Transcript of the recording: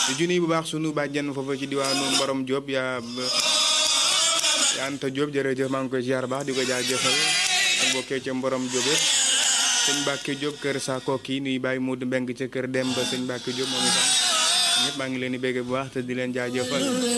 di nuyu bu baax sunu bàjjen foofu ci diwaanu Mborom Diop yaa Anta Diop jërëjëf maa ngi koy ziar baax di ko jaajëfal ak bokkee ca Mborom Diop sëñ Mbacke Diop kër Sakko kii nuy bàyyi Modou Mbeng ca kër Demba sëñ Mbacke Diop moom itam ñëpp maa ngi leen di bégge bu baax te di leen jaajëfal